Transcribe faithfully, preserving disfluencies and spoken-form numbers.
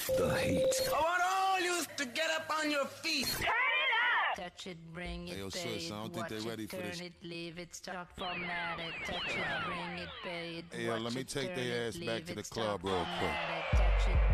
The heat. I want all you to get up on your feet. Turn it up. Touch it, bring it, Hey, yo, pay sis, it, I don't think watch they ready it, for turn this. it, leave it, start formatted. Touch it, bring it, pay it, Hey, yo, watch let me it, take turn their it, ass back leave to the it, club start real quick. formatted. Touch it,